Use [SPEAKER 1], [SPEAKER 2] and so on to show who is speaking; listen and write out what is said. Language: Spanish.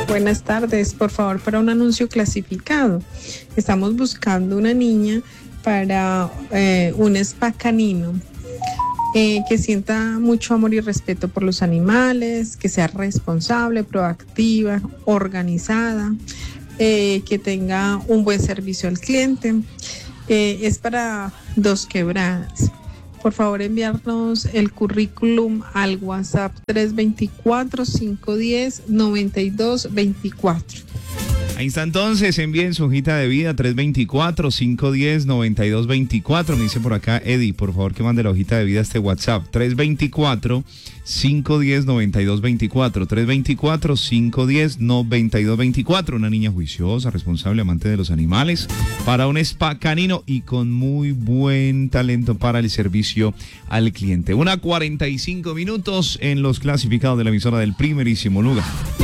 [SPEAKER 1] Buenas tardes, por favor, para un anuncio clasificado. Estamos buscando una niña para un spa canino que sienta mucho amor y respeto por los animales, que sea responsable, proactiva, organizada, que tenga un buen servicio al cliente. Es para Dos Quebradas. Por favor, enviarnos el currículum al WhatsApp 324-510-9224.
[SPEAKER 2] Ahí está entonces, envíen su hojita de vida 324-510-9224. Me dice por acá Eddie, por favor que mande la hojita de vida a este WhatsApp 324-510-9224. 324-510-9224. Una niña juiciosa, responsable, amante de los animales, para un spa canino y con muy buen talento para el servicio al cliente. 1:45 en los clasificados de la emisora del primerísimo lugar.